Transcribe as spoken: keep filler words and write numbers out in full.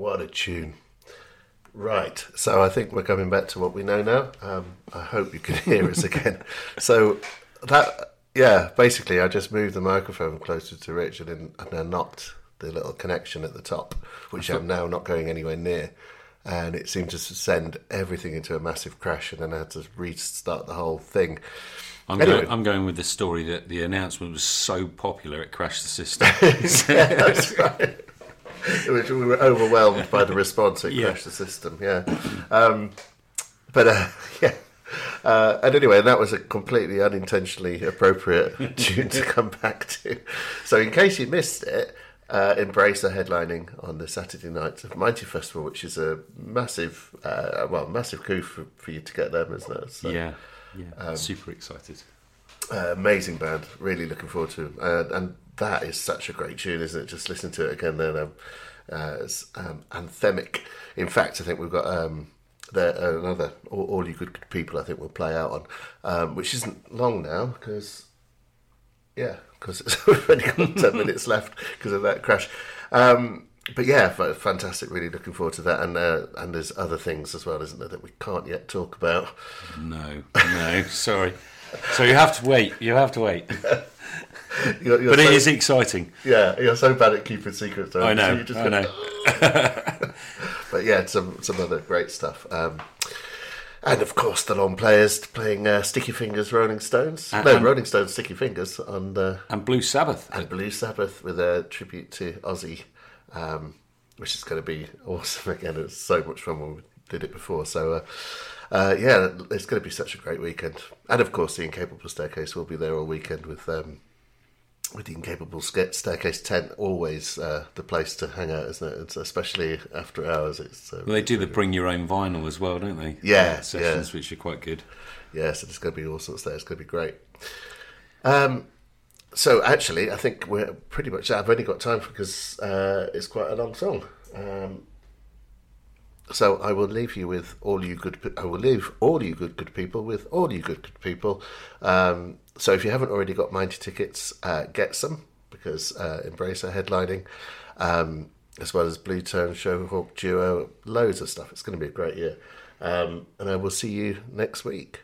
what a tune. Right, so I think we're coming back to what we know now. Um, I hope you can hear us again. So that, yeah, basically I just moved the microphone closer to Richard and, and I knocked the little connection at the top, which I'm now not going anywhere near. And it seemed to send everything into a massive crash, and then I had to restart the whole thing. I'm, anyway. going, I'm going with the story that the announcement was so popular it crashed the system. Yeah, that's right. Which we were overwhelmed by the response. It Yeah. crashed the system. Yeah, um, but uh, yeah. Uh, and anyway, that was a completely unintentionally appropriate tune to come back to. So, in case you missed it, uh, Embrace are headlining on the Saturday night of Mighty Festival, which is a massive, uh, well, massive coup for, for you to get them, isn't it? So, yeah, yeah, um, super excited. Uh, amazing band, really looking forward to it. Uh, and that is such a great tune, isn't it? Just listen to it again then. Um, uh, it's um, anthemic. In fact, I think we've got um, there, uh, another all, all You Good, Good People I think we'll play out on, um, which isn't long now because, yeah, because we've only got ten minutes left because of that crash. Um, but yeah, fantastic, really looking forward to that. And uh, and there's other things as well, isn't there, that we can't yet talk about. No, no, sorry. So you have to wait. You have to wait. You're, you're but so, it is exciting. Yeah, you're so bad at keeping secrets. I know. So you just I go, know. But yeah, some some other great stuff. Um, and of course, the long players playing uh, Sticky Fingers, Rolling Stones. And, no, and, Rolling Stones, Sticky Fingers on uh, and Blue Sabbath and Blue Sabbath with a tribute to Ozzy, um, which is going to be awesome. Again, it was so much fun when we did it before. So. Uh, Uh, yeah, it's going to be such a great weekend, and of course, the Incapable Staircase will be there all weekend with um, with the Incapable Staircase tent. Always uh, the place to hang out, isn't it? It's especially after hours. It's uh, well, they do the bring your own vinyl as well, don't they? Yeah, sessions yeah. which are quite good. Yeah, so there's going to be all sorts there. It's going to be great. Um, so actually, I think we're pretty much. I've only got time for because uh, it's quite a long song. Um, So I will leave you with all you good. I will leave all you good good people with all you good good people. Um, so if you haven't already got Mighty tickets, uh, get some because uh, Embrace are headlining, um, as well as Blue Tone, Showhawk Duo, loads of stuff. It's going to be a great year, um, and I will see you next week.